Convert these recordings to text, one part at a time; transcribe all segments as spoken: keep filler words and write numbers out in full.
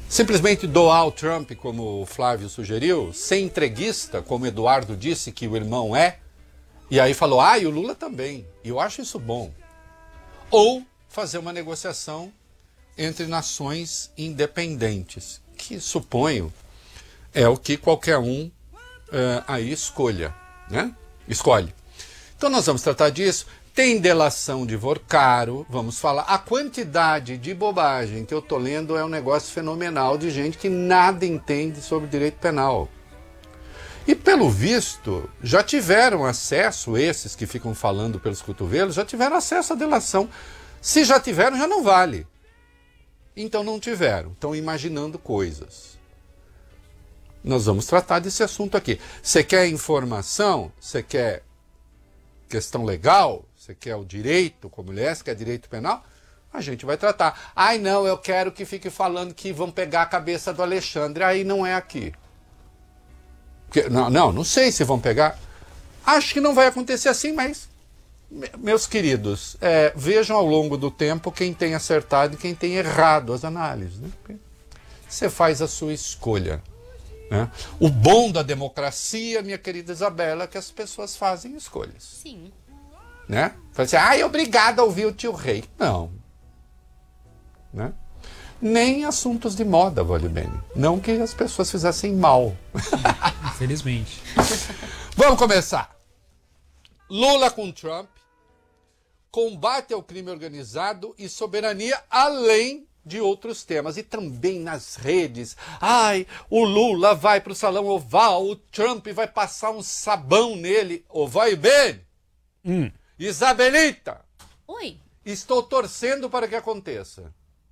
Simplesmente doar o Trump, como o Flávio sugeriu, ser entreguista, como o Eduardo disse que o irmão é, e aí falou, ah, e o Lula também, e eu acho isso bom. Ou fazer uma negociação entre nações independentes, que suponho é o que qualquer um uh, aí escolha, né? Escolhe. Então nós vamos tratar disso. Tem delação de Vorcaro, vamos falar. A quantidade de bobagem que eu tô lendo é um negócio fenomenal de gente que nada entende sobre direito penal. E pelo visto, já tiveram acesso, esses que ficam falando pelos cotovelos, já tiveram acesso à delação. Se já tiveram, já não vale. Então não tiveram, estão imaginando coisas. Nós vamos tratar desse assunto aqui. Você quer informação? Você quer questão legal? Você quer o direito, como ele é, você quer direito penal? A gente vai tratar. Ai não, eu quero que fique falando que vão pegar a cabeça do Alexandre. Aí não é aqui. Porque, não, não, não sei se vão pegar. Acho que não vai acontecer assim, mas... Meus queridos, é, vejam ao longo do tempo quem tem acertado e quem tem errado as análises. Né? Você faz a sua escolha. Né? O bom da democracia, minha querida Isabela, é que as pessoas fazem escolhas. Sim. Né? Fala assim, ai, obrigado a ouvir o tio Rei. Não. Né? Nem assuntos de moda, vale bem. Não que as pessoas fizessem mal. Infelizmente. Vamos começar. Lula com Trump, combate ao crime organizado e soberania, além de outros temas. E também nas redes. Ai, o Lula vai para o Salão Oval, o Trump vai passar um sabão nele. Ô, vai bem? Hum. Isabelita! Oi. Estou torcendo para que aconteça.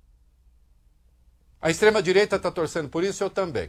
A extrema-direita está torcendo por isso, eu também.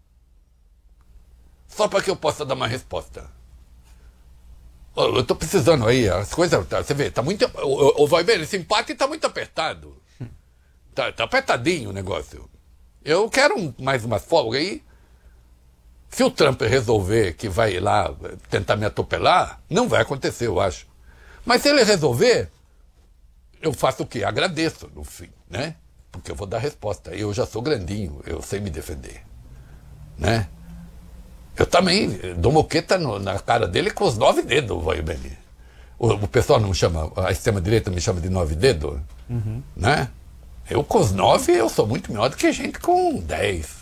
Só para que eu possa dar uma resposta. Eu estou precisando aí, as coisas, você vê, tá muito, o, o vai ver, esse empate está muito apertado. Tá, tá apertadinho o negócio. Eu quero um, mais uma folga aí. Se o Trump resolver que vai lá tentar me atropelar, não vai acontecer, eu acho. Mas se ele resolver, eu faço o quê? Agradeço, no fim, né? Porque eu vou dar resposta. Eu já sou grandinho, eu sei me defender, né? Eu também dou moqueta no, na cara dele com os nove dedos, vai bem. O, o pessoal não chama, a extrema-direita me chama de nove dedos, uhum. Né? Eu com os nove, eu sou muito melhor do que gente com dez.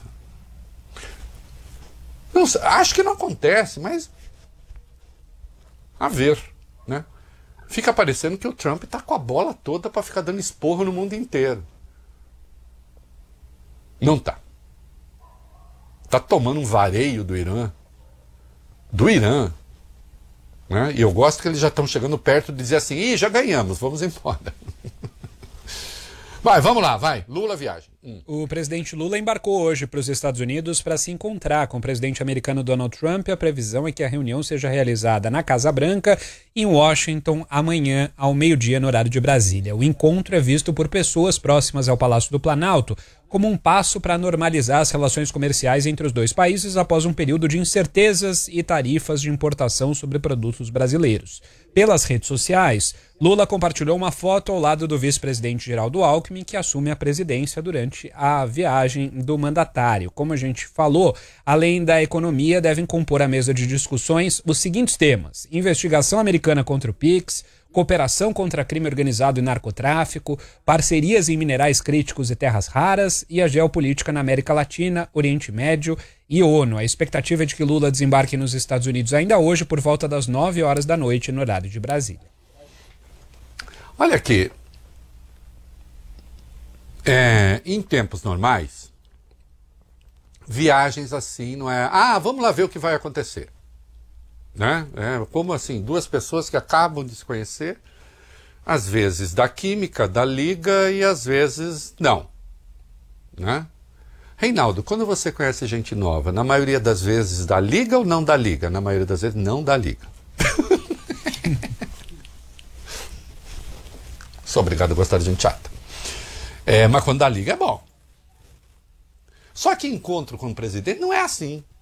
Não, acho que não acontece, mas a ver, né? Fica parecendo que o Trump está com a bola toda para ficar dando esporro no mundo inteiro. Não tá. Tá tomando um vareio do Irã. Do Irã. Né? E eu gosto que eles já estão chegando perto de dizer assim, ih, já ganhamos, vamos embora. Vai, vamos lá, vai. Lula viagem. Hum. O presidente Lula embarcou hoje para os Estados Unidos para se encontrar com o presidente americano Donald Trump. A previsão é que a reunião seja realizada na Casa Branca, em Washington, amanhã, ao meio-dia, no horário de Brasília. O encontro é visto por pessoas próximas ao Palácio do Planalto como um passo para normalizar as relações comerciais entre os dois países após um período de incertezas e tarifas de importação sobre produtos brasileiros. Pelas redes sociais, Lula compartilhou uma foto ao lado do vice-presidente Geraldo Alckmin, que assume a presidência durante a viagem do mandatário. Como a gente falou, além da economia, devem compor a mesa de discussões os seguintes temas: investigação americana contra o Pix, cooperação contra crime organizado e narcotráfico, parcerias em minerais críticos e terras raras e a geopolítica na América Latina, Oriente Médio e ONU. A expectativa é de que Lula desembarque nos Estados Unidos ainda hoje por volta das nove horas da noite no horário de Brasília. Olha aqui, é, em tempos normais, viagens assim não é, ah, vamos lá ver o que vai acontecer. Né? É, como assim, duas pessoas que acabam de se conhecer, às vezes da química, da liga e às vezes não. Né? Reinaldo, quando você conhece gente nova, na maioria das vezes dá liga ou não dá liga? Na maioria das vezes não dá liga. Sou obrigado a gostar de gente chata. É, mas quando dá liga é bom. Só que encontro com o presidente não é assim.